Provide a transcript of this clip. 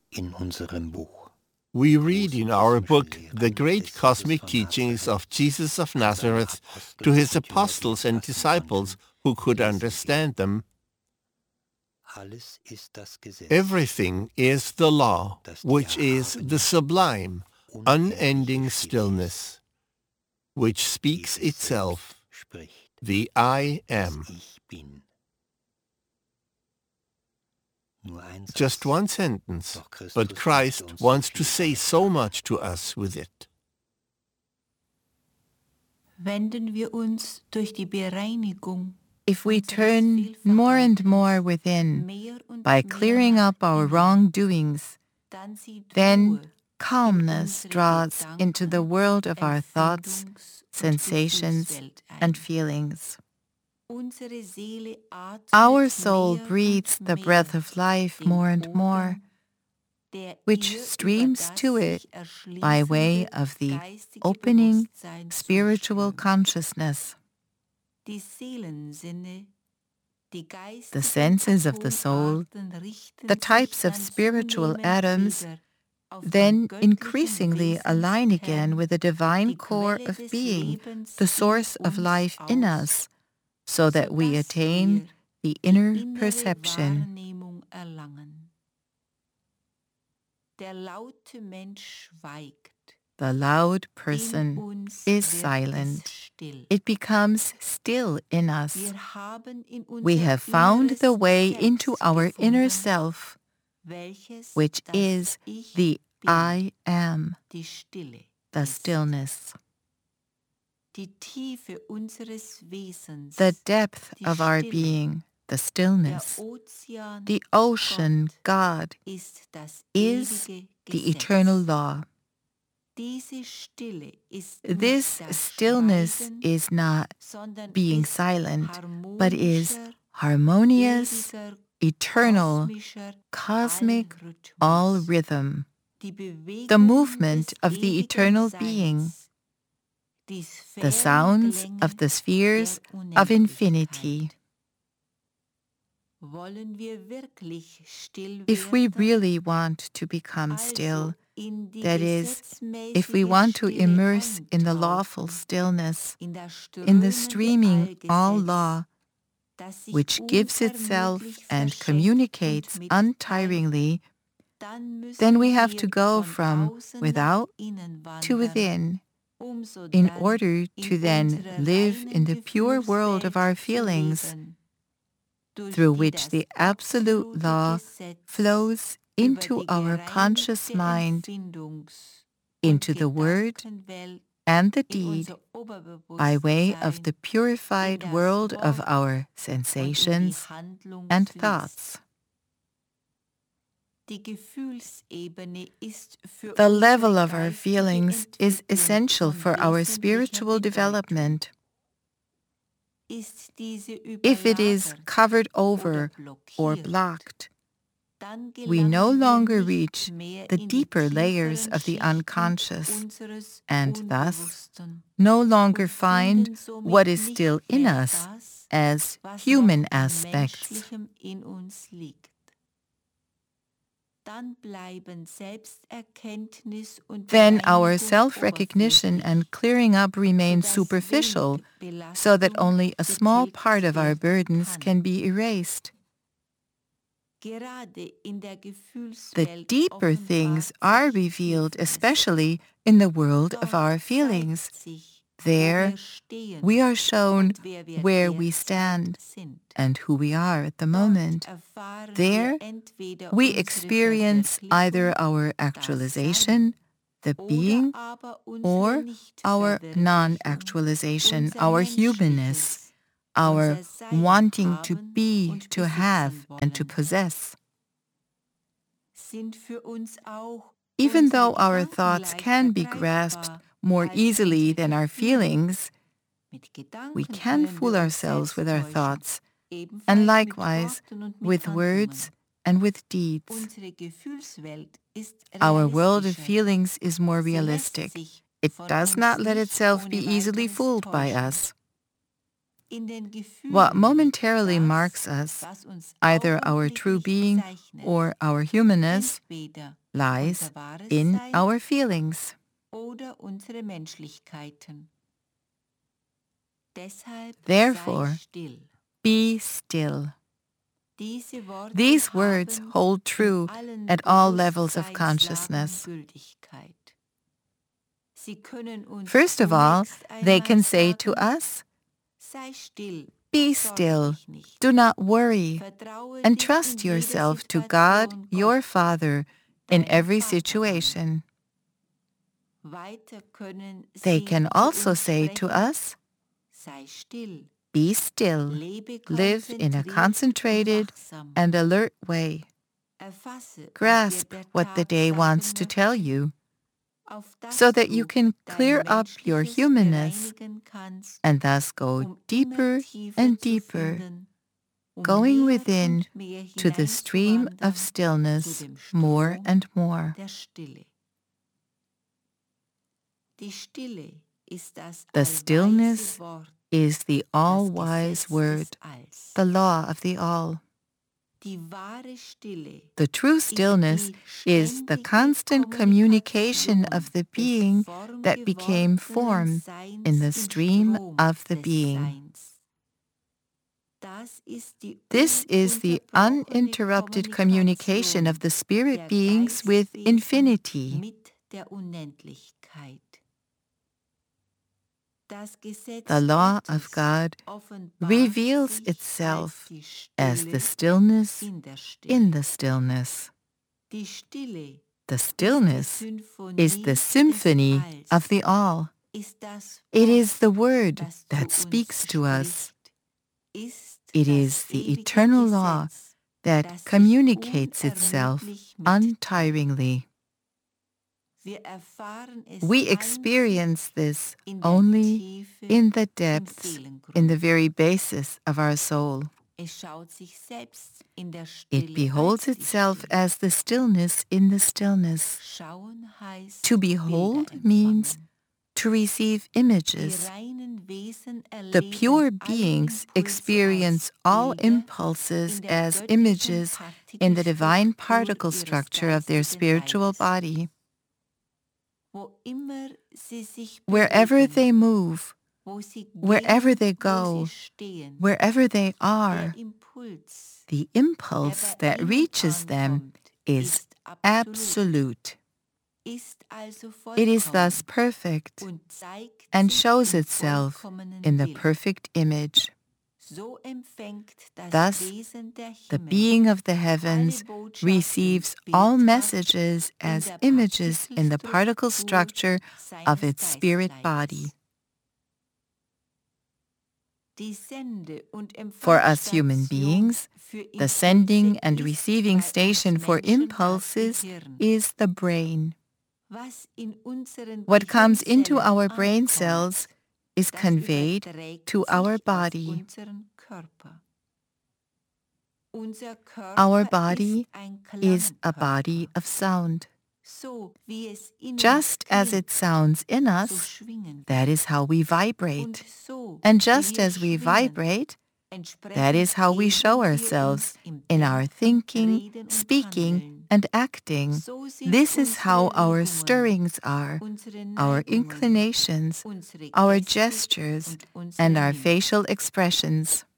in unserem Buch. We read in our book the great cosmic teachings of Jesus of Nazareth to his apostles and disciples who could understand them. Everything is the law, which is the sublime, unending stillness, which speaks itself, the I am. Just one sentence, but Christ wants to say so much to us with it. Wenden wir uns durch die Bereinigung If we turn more and more within by clearing up our wrongdoings, then calmness draws into the world of our thoughts, sensations, and feelings. Our soul breathes the breath of life more and more, which streams to it by way of the opening spiritual consciousness. The senses of the soul, the types of spiritual atoms, then increasingly align again with the divine core of being, the source of life in us, so that we attain the inner perception. The loud person is silent. It becomes still in us. We have found the way into our inner self, which is the I am, the stillness. The depth of our being, the stillness, the ocean God, is the eternal law. This stillness is not being silent, but is harmonious, eternal, cosmic, all rhythm, the movement of the eternal being, the sounds of the spheres of infinity. If we really want to become still, that is, if we want to immerse in the lawful stillness, in the streaming all law, which gives itself and communicates untiringly, then we have to go from without to within, in order to then live in the pure world of our feelings, through which the absolute law flows into our conscious mind, into the word and the deed, by way of the purified world of our sensations and thoughts. The level of our feelings is essential for our spiritual development. If it is covered over or blocked, we no longer reach the deeper layers of the unconscious, and thus no longer find what is still in us as human aspects. Then our self-recognition and clearing up remain superficial, so that only a small part of our burdens can be erased. The deeper things are revealed, especially in the world of our feelings. There, we are shown where we stand and who we are at the moment. There, we experience either our actualization, the being, or our non-actualization, our humanness, our wanting to be, to have, and to possess. Even though our thoughts can be grasped more easily than our feelings, we can fool ourselves with our thoughts, and likewise with words and with deeds. Our world of feelings is more realistic. It does not let itself be easily fooled by us. What momentarily marks us, either our true being or our humanness, lies in our feelings. Therefore, be still. These words hold true at all levels of consciousness. First of all, they can say to us, be still, do not worry, and trust yourself to God, your Father, in every situation. They can also say to us, be still, live in a concentrated and alert way. Grasp what the day wants to tell you, so that you can clear up your humanness and thus go deeper and deeper, going within to the stream of stillness more and more. The stillness is the all-wise word, the law of the all. The true stillness is the constant communication of the being that became form in the stream of the being. This is the uninterrupted communication of the spirit beings with infinity. The law of God reveals itself as the stillness in the stillness. The stillness is the symphony of the all. It is the word that speaks to us. It is the eternal law that communicates itself untiringly. We experience this only in the depths, in the very basis of our soul. It beholds itself as the stillness in the stillness. To behold means to receive images. The pure beings experience all impulses as images in the divine particle structure of their spiritual body. Wherever they move, wherever they go, wherever they are, the impulse that reaches them is absolute. It is thus perfect and shows itself in the perfect image. Thus, the being of the heavens receives all messages as images in the particle structure of its spirit body. For us human beings, the sending and receiving station for impulses is the brain. What comes into our brain cells is conveyed to our body. Our body is a body of sound. Just as it sounds in us, that is how we vibrate. And just as we vibrate, that is how we show ourselves in our thinking, speaking, and acting. This is how our stirrings are, our inclinations, our gestures, and our facial expressions.